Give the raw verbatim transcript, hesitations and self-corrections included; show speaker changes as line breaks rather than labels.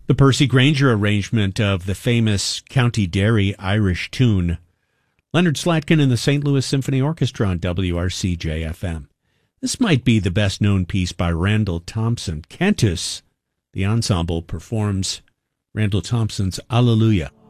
The Percy Grainger arrangement of the famous County Derry Irish tune. Leonard Slatkin and the Saint Louis Symphony Orchestra on W R C J F M. This might be the best-known piece by Randall Thompson. Cantus, the ensemble, performs Randall Thompson's Alleluia.